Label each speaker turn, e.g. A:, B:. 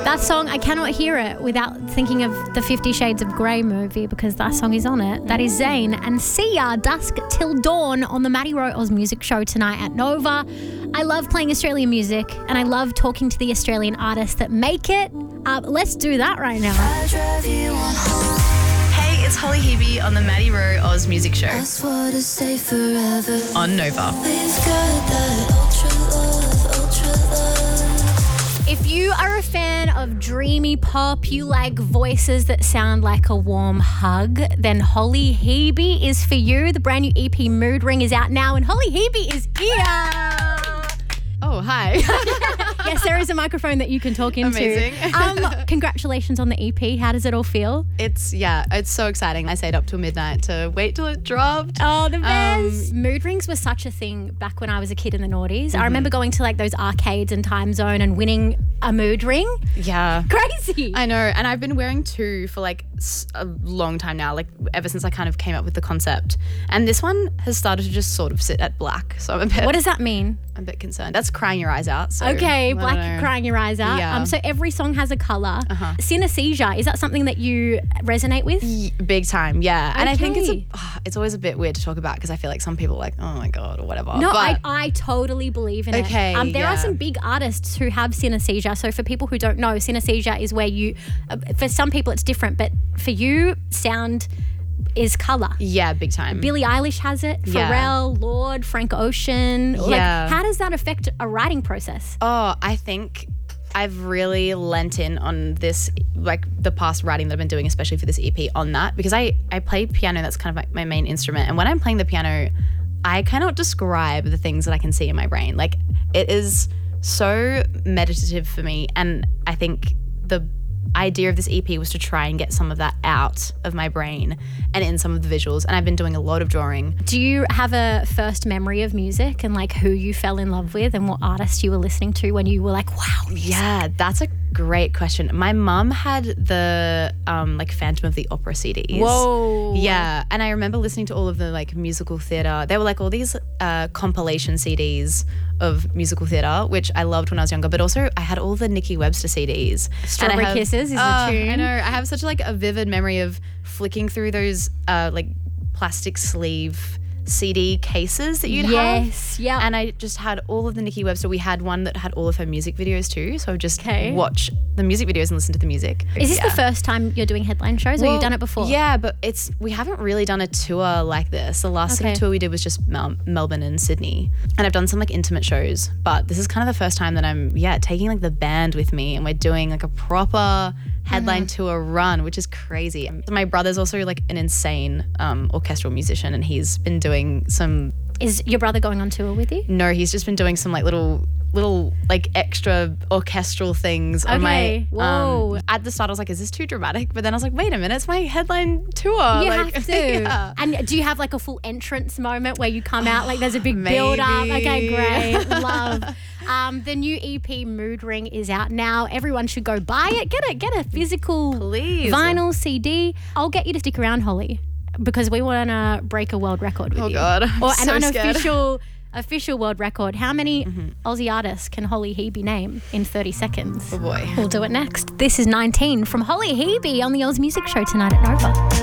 A: That song, I cannot hear it without thinking of the 50 Shades of Grey movie because that song is on it. That is Zayn and Sia, Dusk Till Dawn on the Maddie Rowe Oz Music Show tonight at Nova. I love playing Australian music and I love talking to the Australian artists that make it. Let's do that right now.
B: Hey, it's Holly Hebe on the Maddie Rowe Oz Music Show on Nova.
A: If you are a fan of dreamy pop, you like voices that sound like a warm hug, then Holly Hebe is for you. The brand new EP Mood Ring is out now and Holly Hebe is here.
C: Oh, hi.
A: Yes, there is a microphone that you can talk into.
C: Amazing.
A: Congratulations on the EP. How does it all feel?
C: It's so exciting. I stayed up till midnight to wait till it dropped.
A: Oh, the best. Mood rings were such a thing back when I was a kid in the noughties. I remember going to like those arcades and Time Zone and winning a mood ring.
C: Yeah.
A: Crazy.
C: I know. And I've been wearing two for like a long time now, like ever since I kind of came up with the concept. And this one has started to just sort of sit at black. So I'm
A: What does that mean?
C: I'm a bit concerned. That's crying your eyes out. So
A: Okay,
C: I
A: black
C: don't know.
A: crying your eyes out.
C: Yeah.
A: So every song has a colour. Synesthesia, is that something that you resonate with?
C: Big time, yeah. And I think
A: Okay.
C: it's always a bit weird to talk about because I feel like some people are like, oh my God, or whatever.
A: No,
C: but
A: I totally believe in
C: Okay,
A: it. There are
C: yeah.
A: some big artists who have synesthesia. So for people who don't know, synesthesia is where you, for some people it's different, but for you, sound is colour.
C: yeah, big time.
A: Billie Eilish has it,
C: Yeah.
A: Pharrell, Lord, Frank Ocean.
C: Yeah.
A: Like, how does that affect a writing process?
C: Oh, I think I've really lent in on this, like the past writing that I've been doing, especially for this EP, on that because I play piano. That's kind of like my main instrument. And when I'm playing the piano, I cannot describe the things that I can see in my brain. Like it is so meditative for me. And I think the idea of this EP was to try and get some of that out of my brain and in some of the visuals. And I've been doing a lot of drawing.
A: Do you have a first memory of music and like who you fell in love with and what artist you were listening to when you were like, wow, music?
C: Yeah, that's a great question. My mum had the like Phantom of the Opera CDs.
A: Whoa.
C: Yeah, and I remember listening to all of the like musical theatre. There were like all these compilation CDs of musical theatre, which I loved when I was younger, but also I had all the Nikki Webster CDs.
A: Strawberry Kisses is the tune.
C: I know. I have such like a vivid memory of flicking through those like plastic sleeve CD cases that you'd have.
A: Yes, yeah.
C: And I just had all of the Nikki Webster. We had one that had all of her music videos too. So I would just watch the music videos and listen to the music.
A: Is this the first time you're doing headline shows or you've done it before?
C: Yeah, but we haven't really done a tour like this. The last city tour we did was just Melbourne and Sydney. And I've done some like intimate shows, but this is kind of the first time that I'm taking like the band with me and we're doing like a proper headline tour run, which is crazy. My brother's also like an insane orchestral musician and he's been doing some...
A: Is your brother going on tour with you?
C: No, he's just been doing some like little like extra orchestral things on my...
A: Whoa.
C: At the start I was like, is this too dramatic? But then I was like, wait a minute, it's my headline tour.
A: You
C: like,
A: have to.
C: Yeah.
A: And do you have like a full entrance moment where you come out, like there's a big
C: Maybe.
A: build up? Okay, great. Love. The new EP Mood Ring is out now. Everyone should go buy it. Get a physical
C: Please.
A: vinyl CD. I'll get you to stick around, Holly, because we want to break a world record with you.
C: Oh God, I'm
A: Or
C: so
A: an
C: scared.
A: official world record. How many Aussie artists can Holly Hebe name in 30 seconds?
C: Oh boy.
A: We'll do it next. This is 19 from Holly Hebe on the Oz Music Show tonight at Nova.